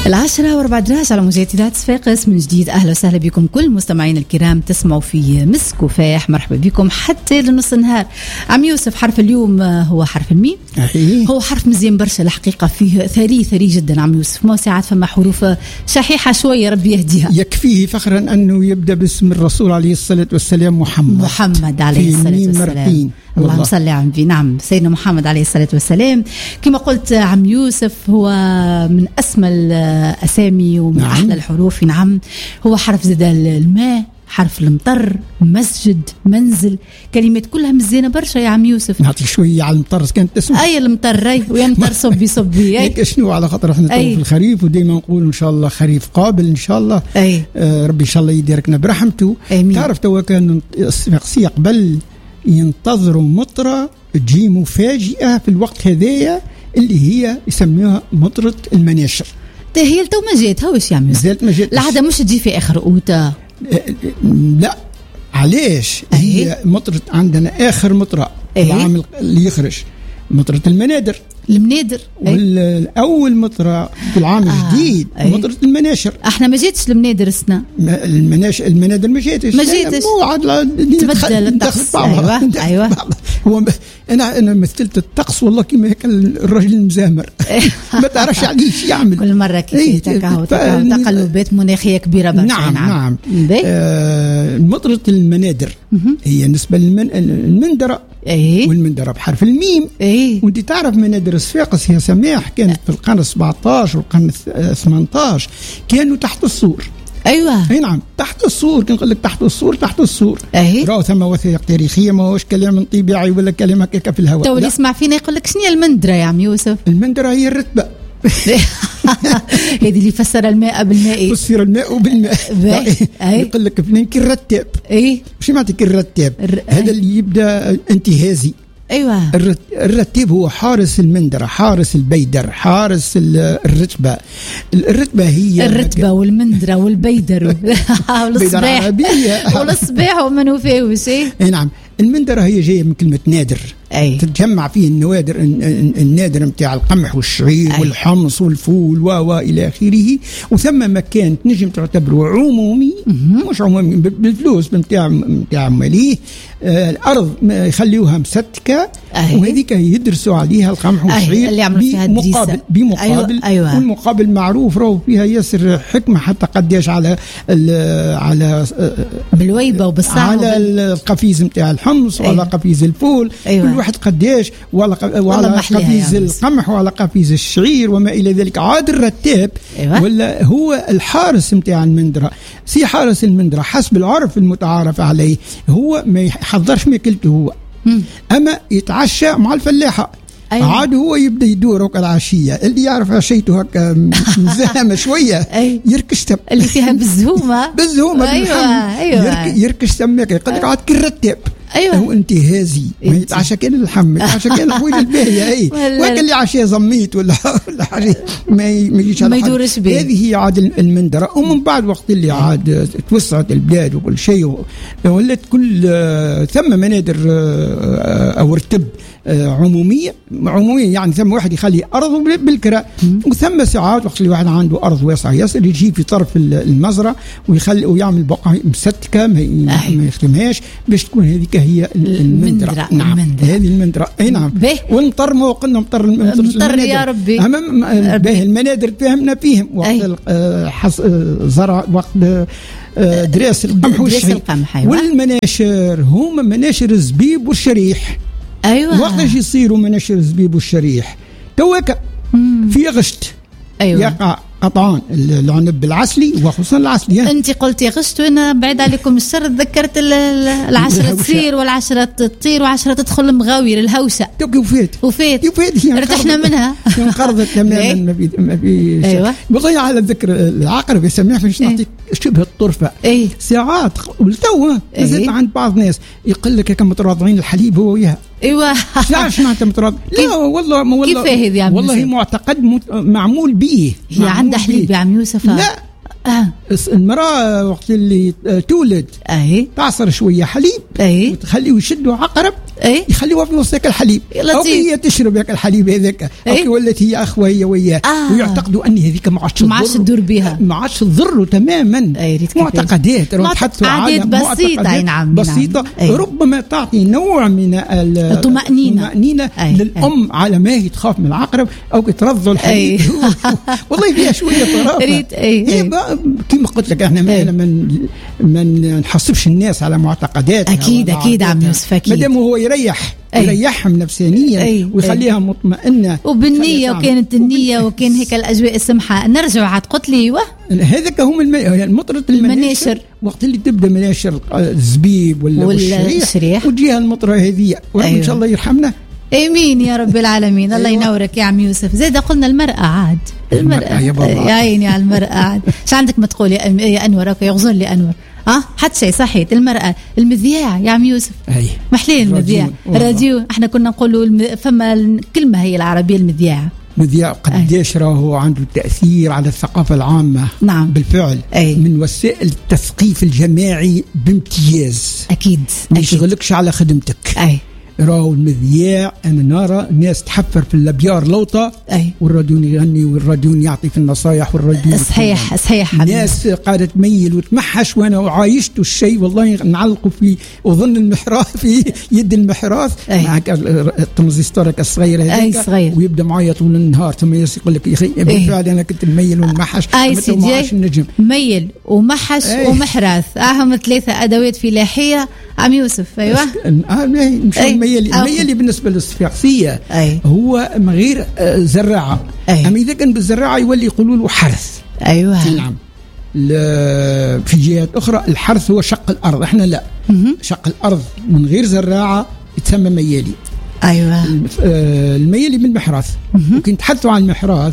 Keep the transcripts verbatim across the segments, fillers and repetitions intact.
العشرة واربع دراج على موجات إذاعة صفاقس من جديد. أهلا وسهلا بكم كل مستمعين الكرام تسمعوا في مسك وفاح. مرحبا بكم حتى لنص النهار. عم يوسف، حرف اليوم هو حرف الميم. هو حرف مزيان برشا الحقيقة، فيه ثري ثري جدا عم يوسف. ما ساعات فما حروف شحيحة شوية ربي يهديها. يكفيه فخرا أنه يبدأ باسم الرسول عليه الصلاة والسلام محمد محمد عليه الصلاة والسلام. اللهم صل على النبي. نعم سيدنا محمد عليه الصلاة والسلام. كما قلت عم يوسف هو من أسمى الأسامي ومن نعم. أحلى الحروف. نعم هو حرف زاد الماء، حرف المطر، مسجد، منزل، كلمات كلها مزيانة برشا يا عم يوسف. نعطي شوية على المطر كانت تسمع. أي المطر أي ويا مطر صبي صبي أي شنو على خاطر احنا في الخريف وديما نقول إن شاء الله خريف قابل إن شاء الله. أي آه ربي إن شاء الله يديركنا برحمته. آمين. تعرف توا كان الصفاقسية قبل ينتظروا مطرة تجي مفاجئة في الوقت هذايا اللي هي يسميها مطرة المناشر. هي تو ما جاتها واش يعمل؟ زالت ما جاتش. العادة مش تجي في آخر أوتا. لا علاش؟ هي مطرة عندنا آخر مطرة العام اللي يخرج مطرة المنادر المنادر. والأول مطرة في العام آه. الجديد مطرة المناشر. احنا ما جاتش المنادر السنة. المناشر المنادر ما جاتش ما جاتش. مو عاد تبدل الطقس. ايوه ايوه هو انا انا مثلت الطقس والله كيما هيك الرجل المزامر ما تعرفش علاش يعمل كل مرة كيف تكاو تكاو تقلبات مناخية كبيرة برشا. نعم نعم, نعم. آه مطرة المنادر هي نسبة للمندرة. ايه والمندرة بحرف الميم. ايه وانت تعرف منادر صفاقس يا سماح كانت في القرن سبعطاش والقرن ثمنطاش كانوا تحت السور. ايوه اي نعم تحت السور. كنقول لك تحت السور تحت السور. ايه راهو ثم وثائق تاريخية ما هوش كلام طبيعي ولا كلام هكاك في الهواء. تو اللي يسمع فينا يقول لك شنو هي المندرة يا عم يوسف؟ المندرة هي الرتبة. هذه اللي فسر الماء بالماء. فسر الماء بالماء. يقول لك فلان كي الرتاب. ايه وش معناتها كي الرتاب؟ هذا اللي يبدا انتهازي. ايوه الرتيب هو حارس المندرة، حارس البيدر، حارس الرتبة. الرتبة هي الرتبة والمندرة والبيدر والصباح والصباح ومن وفاوس. اي نعم المندرة هي جاية من كلمة نادر. أي. تتجمع فيه النوادر النادر متاع القمح والشعير أي. والحمص والفول و الى اخره. وثم مكان تنجم تعتبره عمومي مش عمومي بالفلوس متاع متاع ماليه. آه الارض يخليوها مستكه وهذيك يدرسوا عليها القمح والشعير اللي يعملوا فيها بمقابل بمقابل أيوة. والمقابل معروف راهو فيها ياسر حكمه حتى قداش على على بالويبه وبالصعب على القفيز متاع الحمص وعلى قفيز الفول. أيوة. كل واحد قداش وعلى, وعلى قفيز القمح وعلى قفيز الشعير وما إلى ذلك. عاد الرتاب أيوة. ولا هو الحارس متاع المندرة. سي حارس المندرة حسب العرف المتعارف عليه هو ما يحضرش ماكلته هو م. أما يتعشى مع الفلاحة. أيوة. عاد هو يبدا يدور هكا العشيه اللي يعرف عشيته هكا مزاحمه شويه. أيوة. يركش تم اللي فيها بالزهومه بالزهومه ايوه ايوه يركش تمك يقول لك عاد كالرتاب. ايوه هو انتهازي ما يتعشى كان اللحم يتعشى كان الحويل الباهيه اي وكان اللي عشاء زميت ولا ولا حاجه ما يجيش ما يدورش به. هذه هي عاد المندره. ومن بعد وقت اللي عاد توسعت البلاد وكل شيء ولات كل ثم منادر او رتب عموميه عموميه يعني ثم واحد يخلي ارضه بالكرا. وثم ساعات وقت اللي واحد عنده ارض واسعه ياسر يجي في طرف المزرعه ويخلي ويعمل بقعه مستكه ما يخدمهاش باش تكون هذيك هي المندرة. نعم هذه المندرة. اي نعم. والمطر ما قلنا مطر المطر يا ربي باهي المنادر فهمنا فيهم وقت حص زرع وقت دراس القمح والشعير. والمناشر هما مناشر الزبيب والشريح. ايوه وقتاش يصيروا مناشر الزبيب والشريح توكا في غشت. أيوة. يقع قطعان العنب العسلي وخصوصا العسلي. انت قلتي غشت وانا بعيد عليكم الشر تذكرت العشرة تصير والعشرة تطير وعشرة تدخل مغاوير الهوسة. توكي وفات وفات وفات ارتحنا منها انقرضت تماما ما في ما في. ايوه والله على ذكر العقرب يا سماح باش نعطيك شبه الطرفه. ايه ساعات ولتو مازال عند بعض الناس يقول لك كم متراضعين الحليب هو وياها. ايوه لا سمعت متراضع. لا والله والله كيف هذه والله معتقد معمول به. هي عندها حليب يا عم يوسف. لا آه. المرأة وقت اللي تولد اهي تعصر شوية حليب اهي وتخليه يشدوا عقرب أي؟ يخليوها في نص الحليب، أو هي تشرب هيك الحليب هذاك، أو ولات هي أخوة هي وياه، آه. ويعتقدوا أن هذيك ما عادش ما عادش تدور بها، ما عادش تضر تماما. معتقدات معتقدات بسيطة، نعم بسيطة، نعم. ربما تعطي نوع من الطمأنينة للأم على ما هي تخاف من العقرب أو ترضع الحليب. والله فيها شوية طرافة. كما قلت لك احنا ما من ما نحسبش الناس على معتقدات. أكيد أكيد عم يوسف، أكيد. مادام هو يريح أي. يريحهم نفسيا أي. ويخليها أي. مطمئنة وبالنية، وكانت النية وكان هيك الأجواء السمحة. نرجع عاد قلت لي واه هذاك هم المطرة المناشر، وقت اللي تبدأ مناشر الزبيب ولا والشريح وتجيها المطرة هذه. أيوة. إن شاء الله يرحمنا، امين يا رب العالمين. الله ينورك يا عم يوسف. زيد قلنا المرأة عاد، المرأة يا عيني على المرأة عاد. شو عندك ما تقول يا أنور؟ يغزون لي أنور. اه حتى شيء صحيت. المرأة المذياع يا عم يوسف، محليه المذياع، راديو. احنا كنا نقولوا الم... فما الكلمة هي العربية المذياع. مذياع قديش راهو عنده تأثير على الثقافة العامة. نعم بالفعل. أي. من وسائل التثقيف الجماعي بامتياز. أكيد ما يشغلكش على خدمتك. أي. راهو المذياع أنا نرى ناس تحفر في الأبيار لوطة، والراديو يغني والراديو يعطي في النصايح والراديو صحيح صحيح. ناس قاعدة تميل وتمحش، وأنا وعايشت الشيء والله نعلقوا في أظن المحراث في يد المحراث مع الترانزستورك الصغيرة هذيك، ويبدأ معايا طول النهار ثم يقول لك يا أخي بالفعل أنا كنت مميل ومحش. أي سيدي مميل ومحش أيه. ومحراث أهم ثلاثة أدوات فلاحية عم يوسف. أيوة مش الميلي. الميلي بالنسبة للصفاقسية هو من غير زراعة. أي. أما إذا كان بالزراعة يولي يقولوا له حرث. أيوة نعم. في جهات أخرى الحرث هو شق الأرض، إحنا لا. م- شق الأرض من غير زراعة يتسمى ميلي. أيوة. الميلي بالمحراث. ممكن تحدثوا عن المحراث.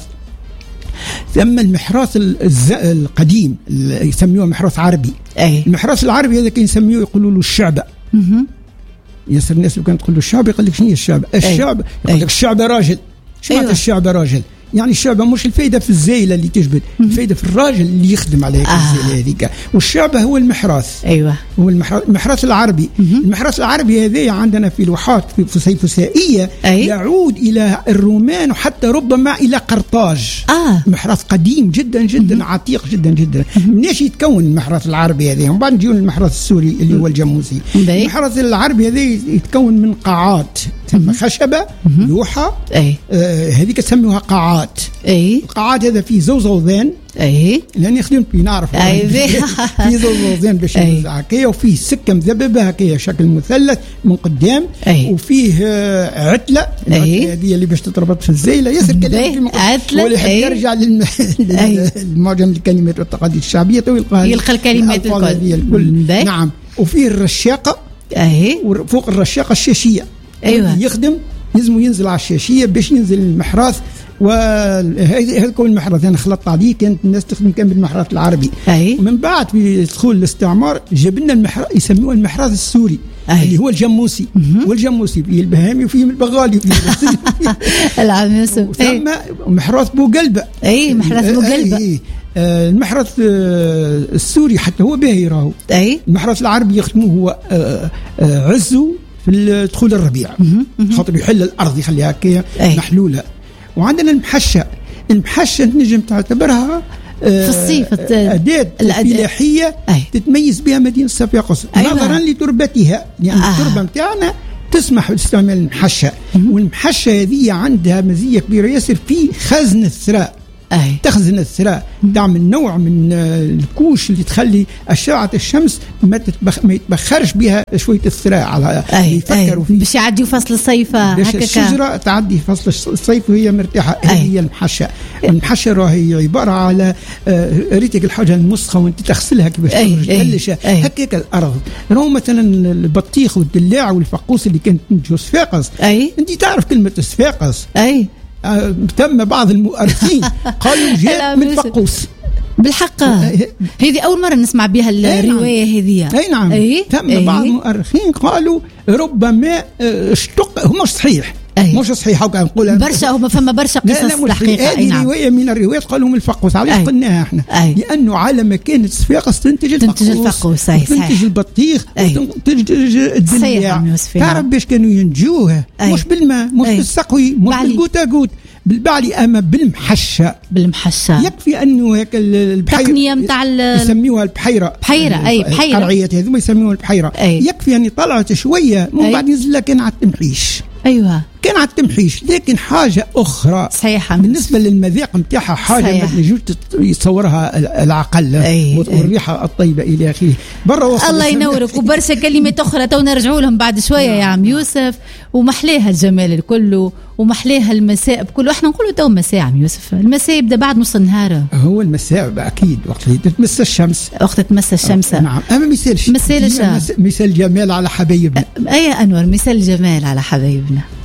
ثم المحراث القديم يسميوه محراث عربي. أي. المحراث العربي هذا كان يسميوه يقولوا له الشعبة. ياسر الناس اللي كانت تقول له الشعب يقول لك شنو هي الشعب؟ الشعب يقول لك الشعب راجل. شو معنى الشعب راجل؟ يعني الشعب مش الفايدة في الزايلة اللي تجبد، الفايدة في الراجل اللي يخدم على هيك آه. الزايلة هذيك. والشعب هو المحراث. أيوة. هو المحراث, المحراث العربي. مم. المحراث العربي هذا عندنا في لوحات في فسيفسائية أي. يعود إلى الرومان وحتى ربما إلى قرطاج. آه. محراث قديم جدا جدا. مم. عتيق جدا جدا. مناش يتكون المحراث العربي هذا، وبعد نجيو المحراث السوري اللي هو الجاموسي. المحراث العربي هذا يتكون من قاعات، ثم خشبة لوحة. آه هذيك تسموها قاعات. أي. القاعات هذا فيه زوزوذان. أي. لأن يخدم في نعرف. أي. في زوزوذان باش يوزع هكايا، وفيه سكة مذببة هكايا شكل مثلث من قدام. أي. وفيه آه عتلة. أي. هذه اللي باش تتربط في الزايلة. ياسر كلام عتلة. واللي يحب يرجع للمعجم الكلمات والتقاليد الشعبية ويلقى يلقى الكلمات الكل. نعم. وفيه الرشاقة. أي. وفوق الرشاقة الشاشية. أيوة. يخدم لازم ينزل على الشاشية باش ينزل المحراث. وهذا كون المحراث أنا خلطت عليه، كانت الناس تخدم كان بالمحراث العربي. أي. ومن بعد في دخول الاستعمار جاب لنا المحراث يسموه المحراث السوري. أي. اللي هو الجاموسي. والجاموسي فيه البهامي وفيه البغالي وفيه العام يوسف. ثم محراث بوقلبة. أي محراث بوقلبة. أي. آه المحراث آه السوري حتى هو باهي راهو. أي. المحراث العربي يخدموه هو آه آه عزو في دخول الربيع، خاطر يحل الأرض يخليها كي محلولة. وعندنا المحشة. المحشة نجم تعتبرها في الصيف أداة فلاحية تتميز بها مدينة صفاقس. أيوة. نظرا لتربتها، يعني آه. التربة متاعنا تسمح باستعمال المحشة. والمحشة هذه عندها مزية كبيرة ياسر في خزن الثراء. أي. تخزن الثراء، تعمل نوع من الكوش اللي تخلي أشعة الشمس ما, تتبخ... ما يتبخرش بها شوية الثراء على يفكروا فيه باش يعدي فصل الصيف باش الشجرة تعدي فصل الصيف وهي مرتاحة. هي المحشة. المحشة راهي عبارة على ريتك الحاجة المسخة وانت تغسلها كيفاش تخرج هكاك الأرض. راهو مثلا البطيخ والدلاع والفقوس اللي كانت تنتجو صفاقس. انت تعرف كلمة صفاقس. أي. تم بعض المؤرخين قالوا جاء من فقوس. بالحق هذه أول مرة نسمع بها الرواية هذه. أي نعم. أي. تم أي. بعض المؤرخين قالوا ربما اشتق، هو مش صحيح مش صحيحه وكان نقولها برشا هما فما برشا قصص الحقيقه. هذه نعم. روايه من الروايات قالهم الفقوس. علاش قلناها احنا؟ أي. لانه على ما كانت صفاقس تنتج الفقوس تنتج الفقوس تنتج البطيخ وتنتج الدنيا. تعرف باش كانوا ينجوها مش بالماء مش أي. بالسقوي مش بالجوتا جوت بالبعلي اما بالمحشه. بالمحشه يكفي انه هيك البحيره التقنيه نتاع يسميوها البحيره. بحيره اي بحيره القرعيات هذوما يسميوها البحيره. يكفي اني طلعت شويه من بعد نزل لها كان على التمحيش. ايوه كان على التمحيش. لكن حاجه اخرى صحيحه بالنسبه للمذاق نتاعها حاجه ما تنجمش يتصورها العقل. أي. والريحه الطيبه الى اخره. برا الله ينورك. وبرشا كلمات اخرى تو نرجعوا لهم بعد شويه يا عم يوسف. ومحليها الجمال الكل ومحليها المساء بكل. احنا نقولوا تو مساء عم يوسف. المساء يبدا بعد نص النهار. هو المساء اكيد وقت اللي تتمس الشمس. وقت تتمس الشمس. أه نعم. اما مثال مثال مثال جمال على حبايبنا. اي انور مثال جمال على حبايبنا.